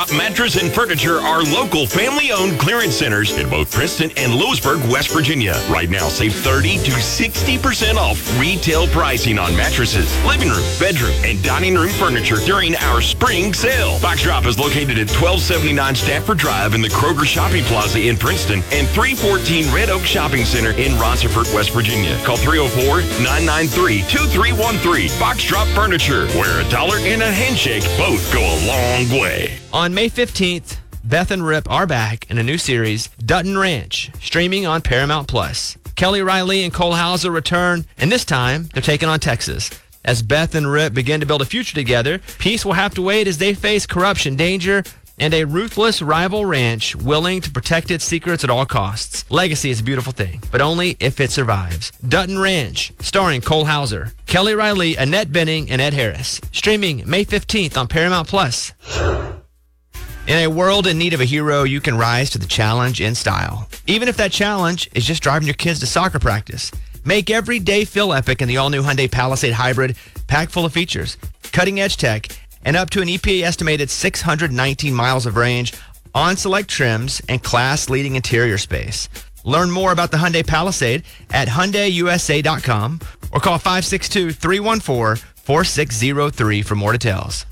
Drop Mattress and Furniture are local family-owned clearance centers in both Princeton and Lewisburg, West Virginia. Right now, save 30 to 60% off retail pricing on mattresses, living room, bedroom, and dining room furniture during our spring sale. Box Drop is located at 1279 Stafford Drive in the Kroger Shopping Plaza in Princeton and 314 Red Oak Shopping Center in Rossiford, West Virginia. Call 304-993-2313. Box Drop Furniture, where a dollar and a handshake both go a long way. On May 15th, Beth and Rip are back in a new series, Dutton Ranch, streaming on Paramount Plus. Kelly Riley and Cole Hauser return, and this time they're taking on Texas. As Beth and Rip begin to build a future together, peace will have to wait as they face corruption, danger, and a ruthless rival ranch willing to protect its secrets at all costs. Legacy is a beautiful thing, but only if it survives. Dutton Ranch, starring Cole Hauser, Kelly Riley, Annette Bening, and Ed Harris. Streaming May 15th on Paramount Plus. In a world in need of a hero, you can rise to the challenge in style. Even if that challenge is just driving your kids to soccer practice. Make every day feel epic in the all-new Hyundai Palisade Hybrid, packed full of features, cutting-edge tech, and up to an EPA-estimated 619 miles of range on select trims and class-leading interior space. Learn more about the Hyundai Palisade at HyundaiUSA.com or call 562-314-4603 for more details.